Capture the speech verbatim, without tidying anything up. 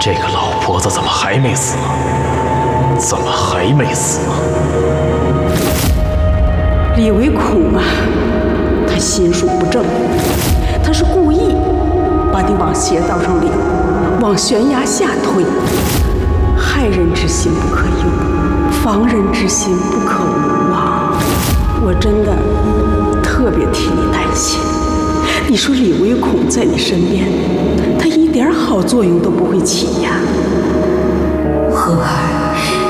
这个老婆子怎么还没死？怎么还没死？ 李维孔啊，他心术不正，他是故意把你往邪道上领，往悬崖下推。害人之心不可有，防人之心不可无啊！我真的特别替你担心。你说李维孔在你身边，他一点好作用都不会起呀。 荷儿，